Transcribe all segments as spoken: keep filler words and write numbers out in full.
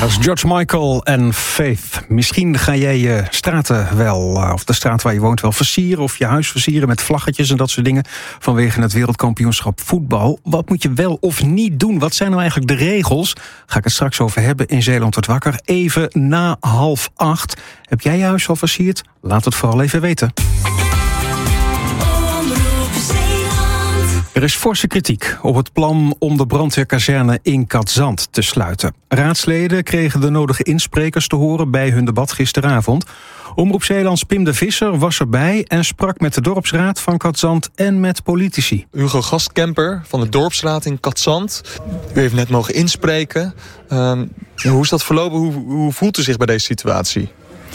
Dat is George Michael en Faith. Misschien ga jij je straten wel, of de straat waar je woont wel versieren, of je huis versieren met vlaggetjes en dat soort dingen vanwege het wereldkampioenschap voetbal. Wat moet je wel of niet doen? Wat zijn nou eigenlijk de regels? Ga ik het straks over hebben in Zeeland wordt wakker. Even na half acht. Heb jij je huis al versierd? Laat het vooral even weten. Er is forse kritiek op het plan om de brandweerkazerne in Cadzand te sluiten. Raadsleden kregen de nodige insprekers te horen bij hun debat gisteravond. Omroep Zeelands Pim de Visser was erbij en sprak met de dorpsraad van Cadzand en met politici. Hugo Gastkemper van de dorpsraad in Cadzand. U heeft net mogen inspreken. Uh, hoe is dat verlopen? Hoe, hoe voelt u zich bij deze situatie?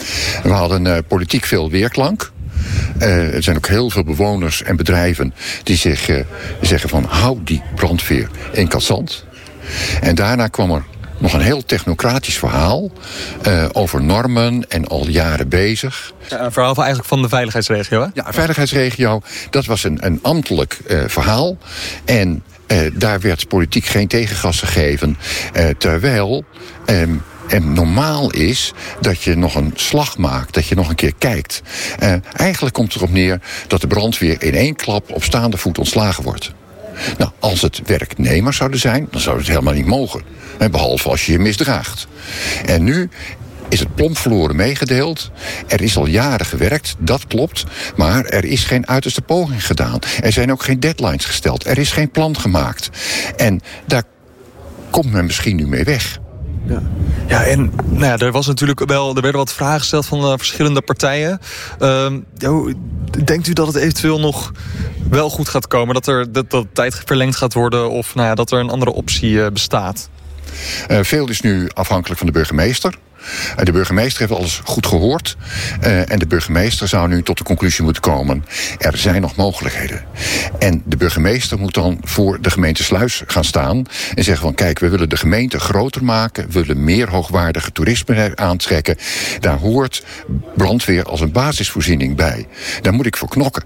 We hadden uh, politiek veel weerklank. Uh, er zijn ook heel veel bewoners en bedrijven die zich uh, zeggen van hou die brandweer in Cadzand. En daarna kwam er nog een heel technocratisch verhaal uh, over normen en al jaren bezig. Ja, een verhaal van eigenlijk van de veiligheidsregio, hè? Ja, een veiligheidsregio, dat was een, een ambtelijk uh, verhaal. En uh, daar werd politiek geen tegengas gegeven. Uh, terwijl... Um, En normaal is dat je nog een slag maakt, dat je nog een keer kijkt. Uh, eigenlijk komt het erop neer dat de brandweer in één klap op staande voet ontslagen wordt. Nou, als het werknemers zouden zijn, dan zou het helemaal niet mogen. Hè, behalve als je je misdraagt. En nu is het plomp verloren meegedeeld. Er is al jaren gewerkt, dat klopt. Maar er is geen uiterste poging gedaan. Er zijn ook geen deadlines gesteld. Er is geen plan gemaakt. En daar komt men misschien nu mee weg. Ja, ja en nou ja, er was natuurlijk wel, er werden wat vragen gesteld van uh, verschillende partijen. Uh, ja, denkt u dat het eventueel nog wel goed gaat komen? Dat er dat, dat de tijd verlengd gaat worden of nou ja, dat er een andere optie uh, bestaat? Uh, veel is nu afhankelijk van de burgemeester. Uh, de burgemeester heeft alles goed gehoord. Uh, en de burgemeester zou nu tot de conclusie moeten komen. Er zijn nog mogelijkheden. En de burgemeester moet dan voor de gemeente Sluis gaan staan en zeggen van kijk, we willen de gemeente groter maken. We willen meer hoogwaardige toerisme aantrekken. Daar hoort brandweer als een basisvoorziening bij. Daar moet ik voor knokken.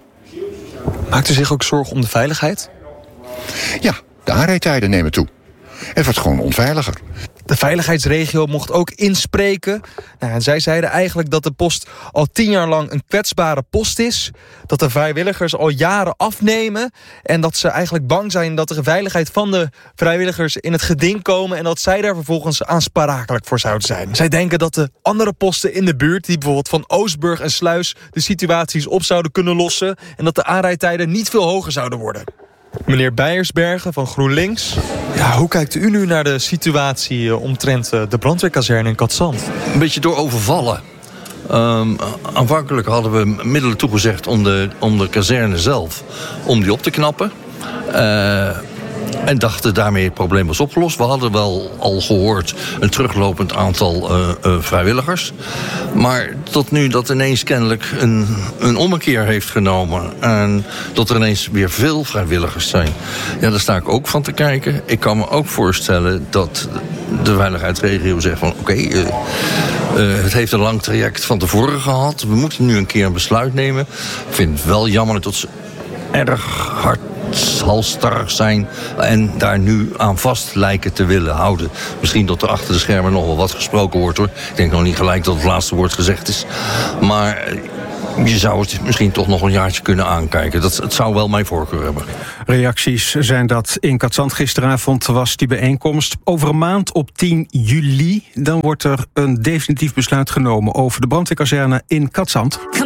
Maakt u zich ook zorgen om de veiligheid? Ja, de aanrijdtijden nemen toe. Het wordt gewoon onveiliger. De veiligheidsregio mocht ook inspreken. Nou, en zij zeiden eigenlijk dat de post al tien jaar lang een kwetsbare post is. Dat de vrijwilligers al jaren afnemen. En dat ze eigenlijk bang zijn dat de veiligheid van de vrijwilligers in het geding komen. En dat zij daar vervolgens aansprakelijk voor zouden zijn. Zij denken dat de andere posten in de buurt, die bijvoorbeeld van Oostburg en Sluis, de situaties op zouden kunnen lossen. En dat de aanrijdtijden niet veel hoger zouden worden. Meneer Beiersbergen van GroenLinks. Ja, hoe kijkt u nu naar de situatie uh, omtrent uh, de brandweerkazerne in Cadzand? Een beetje door overvallen. Um, aanvankelijk hadden we middelen toegezegd om de, om de kazerne zelf, om die op te knappen. Uh, En dachten daarmee het probleem was opgelost. We hadden wel al gehoord een teruglopend aantal uh, uh, vrijwilligers. Maar tot nu dat ineens kennelijk een, een ommekeer heeft genomen. En dat er ineens weer veel vrijwilligers zijn. Ja, daar sta ik ook van te kijken. Ik kan me ook voorstellen dat de veiligheidsregio zegt van oké, okay, uh, uh, het heeft een lang traject van tevoren gehad. We moeten nu een keer een besluit nemen. Ik vind het wel jammer dat ze erg hard halstarrig zijn en daar nu aan vast lijken te willen houden. Misschien dat er achter de schermen nog wel wat gesproken wordt, hoor. Ik denk nog niet gelijk dat het laatste woord gezegd is. Maar je zou het misschien toch nog een jaartje kunnen aankijken. Dat, het zou wel mijn voorkeur hebben. Reacties zijn dat in Cadzand gisteravond was die bijeenkomst. Over een maand op tien juli, dan wordt er een definitief besluit genomen over de brandweerkazerne in Cadzand.